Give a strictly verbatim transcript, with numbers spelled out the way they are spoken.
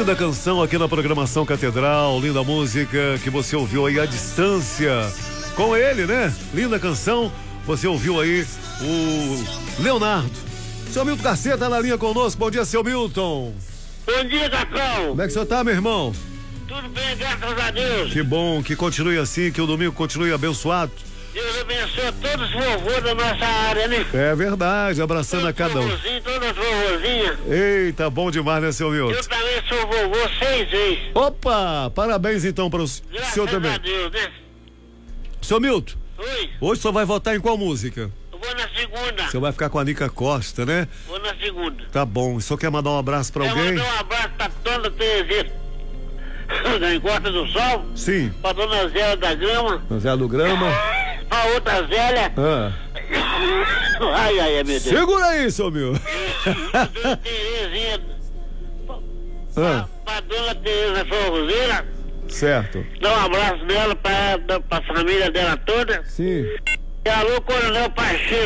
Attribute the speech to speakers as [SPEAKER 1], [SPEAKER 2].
[SPEAKER 1] Linda canção aqui na programação Catedral, linda música que você ouviu aí à distância com ele, né? Linda canção, você ouviu aí o Leonardo. Seu Milton Garcia tá na linha conosco, bom dia, seu Milton.
[SPEAKER 2] Bom dia, Cacau.
[SPEAKER 1] Como é que o senhor tá, meu irmão?
[SPEAKER 2] Tudo bem, graças a Deus.
[SPEAKER 1] Que bom, que continue assim, que o domingo continue abençoado.
[SPEAKER 2] Deus abençoe todos os vovôs da nossa área, né?
[SPEAKER 1] É verdade, abraçando
[SPEAKER 2] todos
[SPEAKER 1] a cada um.
[SPEAKER 2] Todas as vovozinhas.
[SPEAKER 1] Eita, bom demais, né, seu Milton?
[SPEAKER 2] Eu também sou vovô seis vezes.
[SPEAKER 1] Opa, parabéns então para o
[SPEAKER 2] Graças
[SPEAKER 1] senhor também.
[SPEAKER 2] a Deus, né?
[SPEAKER 1] Seu Milton,
[SPEAKER 2] Oi,
[SPEAKER 1] hoje o senhor vai votar em qual música?
[SPEAKER 2] eu vou na segunda.
[SPEAKER 1] O senhor vai ficar com a Nica Costa, né?
[SPEAKER 2] Vou na segunda.
[SPEAKER 1] Tá bom, o senhor quer mandar um abraço pra
[SPEAKER 2] Eu
[SPEAKER 1] alguém?
[SPEAKER 2] mandar um abraço pra dona Terezinha da Encosta do Sol.
[SPEAKER 1] Sim.
[SPEAKER 2] Pra dona Zélia da Grama.
[SPEAKER 1] Zé do Grama.
[SPEAKER 2] Pra outra Zélia.
[SPEAKER 1] Ah.
[SPEAKER 2] Ai, ai, meu Deus.
[SPEAKER 1] Segura aí, seu Milton.
[SPEAKER 2] Dona Terezinha.
[SPEAKER 1] Ah.
[SPEAKER 2] Pra dona Tereza Forrozeira.
[SPEAKER 1] Certo.
[SPEAKER 2] Dá um abraço dela pra, pra família dela toda.
[SPEAKER 1] Sim.
[SPEAKER 2] E alô, Coronel Pacheco.